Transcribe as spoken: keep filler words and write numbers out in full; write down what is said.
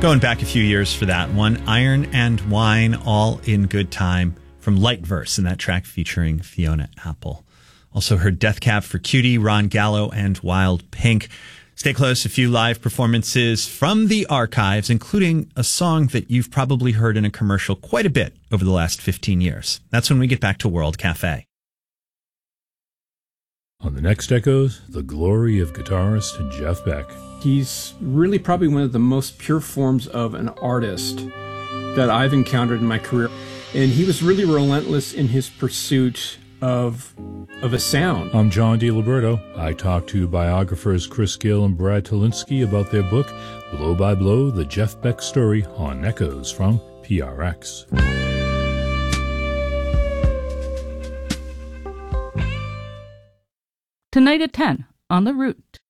Going back a few years for that one. Iron and Wine, All in Good Time from Light Verse in that track featuring Fiona Apple. Also heard Death Cab for Cutie, Ron Gallo, and Wild Pink. Stay close, a few live performances from the archives, including a song that you've probably heard in a commercial quite a bit over the last fifteen years. That's when we get back to World Cafe. On the next Echoes, the glory of guitarist Jeff Beck. He's really probably one of the most pure forms of an artist that I've encountered in my career. And he was really relentless in his pursuit of of a sound. I'm John DiLiberto. I talked to biographers Chris Gill and Brad Tolinski about their book, Blow by Blow, The Jeff Beck Story on Echoes from P R X. Tonight at ten on The Root.